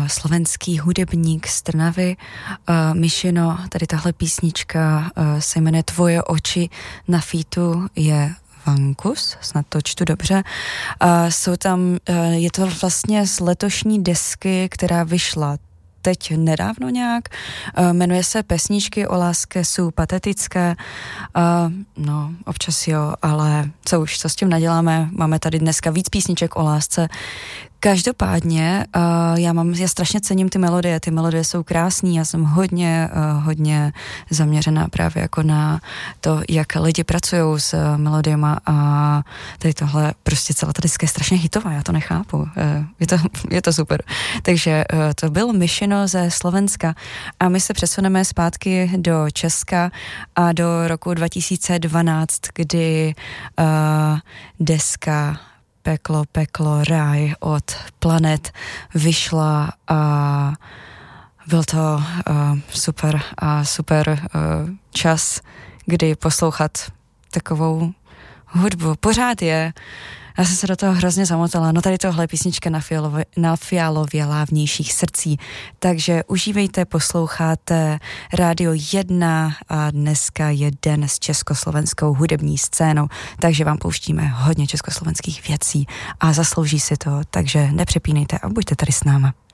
slovenský hudebník z Trnavy. Myšino, tady tahle písnička se jmenuje Tvoje oči, na featu je Vankus, snad to čtu dobře. Jsou tam, je to vlastně z letošní desky, která vyšla teď nedávno nějak. Jmenuje se Pesničky o lásce jsou patetické. No, občas jo, ale co s tím naděláme? Máme tady dneska víc písniček o lásce. Každopádně já strašně cením ty melodie jsou krásný, já jsem hodně zaměřená právě jako na to, jak lidi pracují s melodiema a tady tohle prostě celá ta diska je strašně hitová, já to nechápu, je to super. Takže to byl Myšino ze Slovenska a my se přesuneme zpátky do Česka a do roku 2012, kdy deska Peklo, ráj od Planet vyšla a byl to super čas, kdy poslouchat takovou hudbu. Pořád je. Já jsem se do toho hrozně zamotala. No tady tohle je písnička na Fialově lávnějších srdcí. Takže užívejte, posloucháte Rádio 1 a dneska je den s československou hudební scénou, takže vám pouštíme hodně československých věcí a zaslouží si to, takže nepřepínejte a buďte tady s náma.